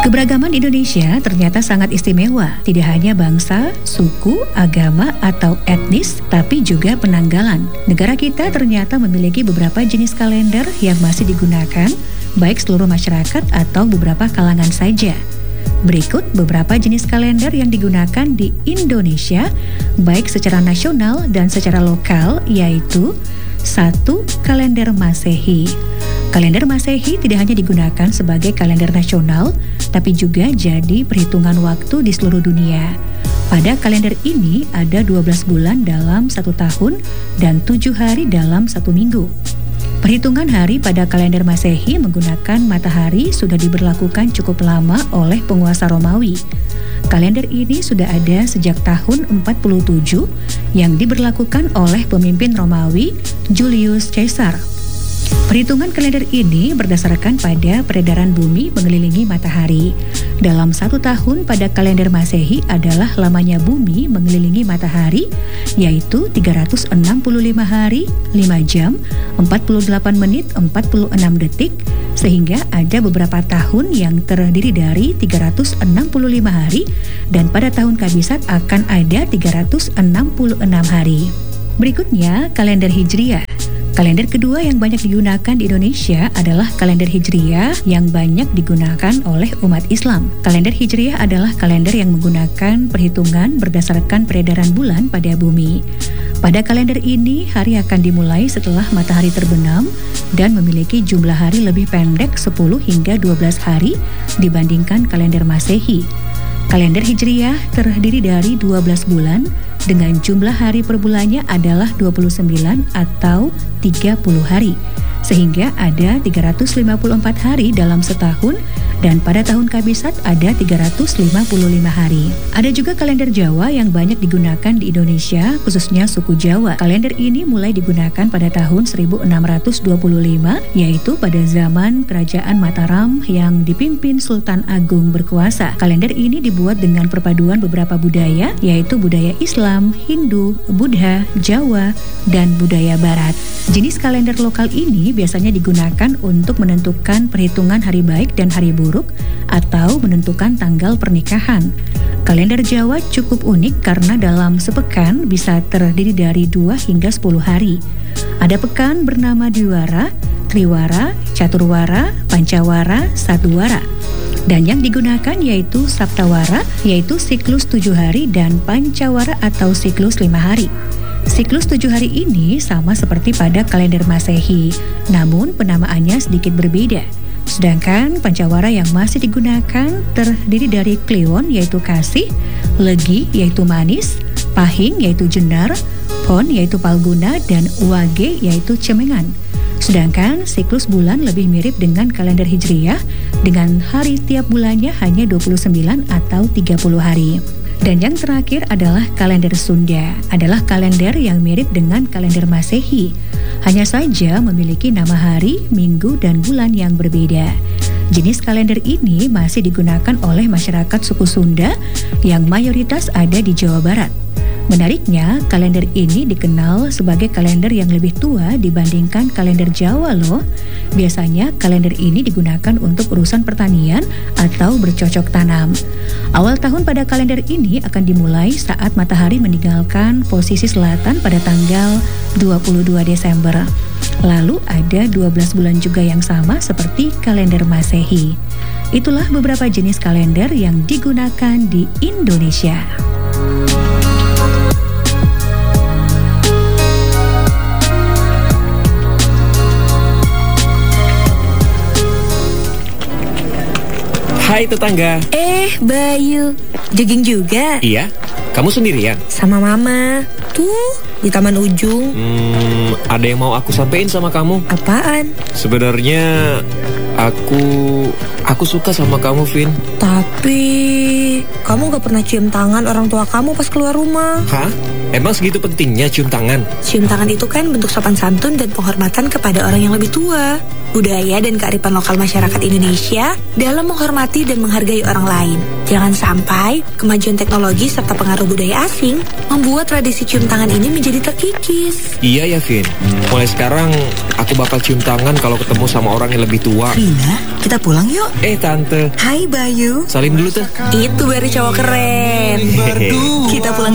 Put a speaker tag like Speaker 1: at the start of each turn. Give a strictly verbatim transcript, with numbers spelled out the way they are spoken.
Speaker 1: Keberagaman Indonesia ternyata sangat istimewa, tidak hanya bangsa, suku, agama, atau etnis, tapi juga penanggalan. Negara kita ternyata memiliki beberapa jenis kalender yang masih digunakan, baik seluruh masyarakat atau beberapa kalangan saja. Berikut beberapa jenis kalender yang digunakan di Indonesia, baik secara nasional dan secara lokal, yaitu satu. Kalender Masehi. Kalender Masehi tidak hanya digunakan sebagai kalender nasional, tapi juga jadi perhitungan waktu di seluruh dunia. Pada kalender ini ada dua belas bulan dalam satu tahun dan tujuh hari dalam satu minggu. Perhitungan hari pada kalender Masehi menggunakan matahari sudah diberlakukan cukup lama oleh penguasa Romawi. Kalender ini sudah ada sejak tahun empat puluh tujuh yang diberlakukan oleh pemimpin Romawi Julius Caesar. Perhitungan kalender ini berdasarkan pada peredaran bumi mengelilingi matahari. Dalam satu tahun pada kalender Masehi adalah lamanya bumi mengelilingi matahari, yaitu tiga ratus enam puluh lima hari, lima jam, empat puluh delapan menit, empat puluh enam detik, sehingga ada beberapa tahun yang terdiri dari tiga ratus enam puluh lima hari, dan pada tahun kabisat akan ada tiga ratus enam puluh enam hari. Berikutnya, kalender Hijriah. Kalender kedua yang banyak digunakan di Indonesia adalah kalender Hijriah yang banyak digunakan oleh umat Islam. Kalender Hijriah adalah kalender yang menggunakan perhitungan berdasarkan peredaran bulan pada bumi. Pada kalender ini, hari akan dimulai setelah matahari terbenam dan memiliki jumlah hari lebih pendek sepuluh hingga dua belas hari dibandingkan kalender Masehi. Kalender Hijriah terdiri dari dua belas bulan dengan jumlah hari per bulannya adalah dua puluh sembilan atau tiga puluh hari, sehingga ada tiga ratus lima puluh empat hari dalam setahun, dan pada tahun kabisat ada tiga ratus lima puluh lima hari. Ada juga kalender Jawa yang banyak digunakan di Indonesia, khususnya suku Jawa. Kalender ini mulai digunakan pada tahun seribu enam ratus dua puluh lima, yaitu pada zaman Kerajaan Mataram yang dipimpin Sultan Agung berkuasa. Kalender ini dibuat dengan perpaduan beberapa budaya, yaitu budaya Islam, Hindu, Buddha, Jawa, dan budaya Barat. Jenis kalender lokal ini biasanya digunakan untuk menentukan perhitungan hari baik dan hari buruk, atau menentukan tanggal pernikahan. Kalender Jawa cukup unik karena dalam sepekan bisa terdiri dari dua hingga sepuluh hari. Ada pekan bernama Dwiwara, Triwara, Caturwara, Pancawara, Satuwara. Dan yang digunakan yaitu Saptawara, yaitu siklus tujuh hari, dan Pancawara atau siklus lima hari. Siklus tujuh hari ini sama seperti pada kalender Masehi, namun penamaannya sedikit berbeda. Sedangkan Pancawara yang masih digunakan terdiri dari Kliwon yaitu kasih, Legi yaitu manis, Pahing yaitu jenar, Pon yaitu palguna, dan Wage yaitu cemengan. Sedangkan siklus bulan lebih mirip dengan kalender Hijriah dengan hari tiap bulannya hanya dua puluh sembilan atau tiga puluh hari. Dan yang terakhir adalah kalender Sunda, adalah kalender yang mirip dengan kalender Masehi. Hanya saja memiliki nama hari, minggu, dan bulan yang berbeda. Jenis kalender ini masih digunakan oleh masyarakat suku Sunda yang mayoritas ada di Jawa Barat. Menariknya, kalender ini dikenal sebagai kalender yang lebih tua dibandingkan kalender Jawa loh. Biasanya kalender ini digunakan untuk urusan pertanian atau bercocok tanam. Awal tahun pada kalender ini akan dimulai saat matahari meninggalkan posisi selatan pada tanggal dua puluh dua Desember. Lalu ada dua belas bulan juga yang sama seperti kalender Masehi. Itulah beberapa jenis kalender yang digunakan di Indonesia.
Speaker 2: Hai tetangga.
Speaker 3: Eh, Bayu, jogging juga?
Speaker 2: Iya, kamu sendirian?
Speaker 3: Sama mama. Tuh, di taman ujung.
Speaker 2: Hmm, ada yang mau aku sampein sama kamu.
Speaker 3: Apaan?
Speaker 2: Sebenarnya aku aku suka sama kamu, Vin.
Speaker 3: Tapi kamu gak pernah cium tangan orang tua kamu pas keluar rumah.
Speaker 2: Hah? Emang segitu pentingnya cium tangan?
Speaker 3: Cium tangan itu kan bentuk sopan santun dan penghormatan kepada orang yang lebih tua. Budaya dan kearifan lokal masyarakat Indonesia dalam menghormati dan menghargai orang lain. Jangan sampai kemajuan teknologi serta pengaruh budaya asing membuat tradisi cium tangan ini menjadi terkikis.
Speaker 2: Iya ya, Vin. Mulai sekarang aku bakal cium tangan kalau ketemu sama orang yang lebih tua.
Speaker 4: Vina, kita pulang yuk.
Speaker 2: Eh, Tante.
Speaker 4: Hai Bayu.
Speaker 2: Salim dulu tuh.
Speaker 3: Itu baru cowok keren.
Speaker 4: Kita pulang